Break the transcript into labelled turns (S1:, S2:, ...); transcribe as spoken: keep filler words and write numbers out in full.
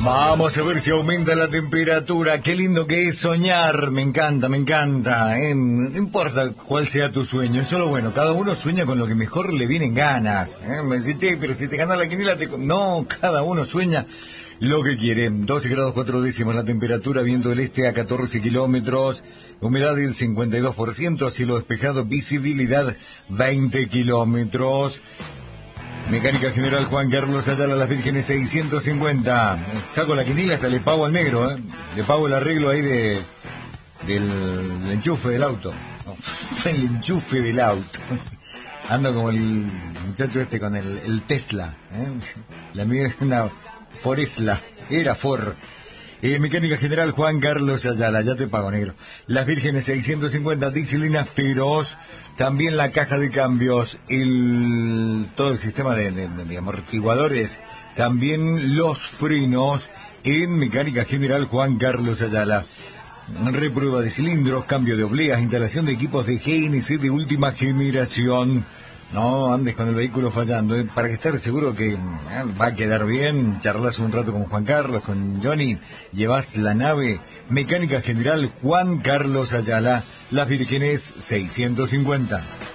S1: Vamos a ver si aumenta la temperatura. Qué lindo que es soñar. Me encanta, me encanta. ¿eh? No importa cuál sea tu sueño. Eso es lo bueno. Cada uno sueña con lo que mejor le vienen ganas. ¿eh? Me dice, che, pero si te ganas la quiniela, te... No, cada uno sueña lo que quiere. doce grados cuatro décimas la temperatura, viento del este a catorce kilómetros, humedad del cincuenta y dos por ciento, cielo despejado, visibilidad veinte kilómetros. Mecánica General Juan Carlos Ayala, Las Vírgenes seiscientos cincuenta. Saco la quinila, hasta le pago al negro, ¿eh? Le pago el arreglo ahí de del, del enchufe del auto. No, el enchufe del auto. Ando como el muchacho este con el, el Tesla, ¿eh? La mía es una Foresla, era For. Eh, Mecánica General Juan Carlos Ayala, ya te pago, negro. Las Vírgenes seiscientos cincuenta, diésel y nafteros, también la caja de cambios, el todo el sistema de, de, de amortiguadores, también los frenos en Mecánica General Juan Carlos Ayala. Reprueba de cilindros, cambio de obleas, instalación de equipos de G N C de última generación. No andes con el vehículo fallando, ¿eh? Para que estar seguro que eh, va a quedar bien, charlas un rato con Juan Carlos, con Johnny, llevas la nave. Mecánica General Juan Carlos Ayala, Las Vírgenes seiscientos cincuenta.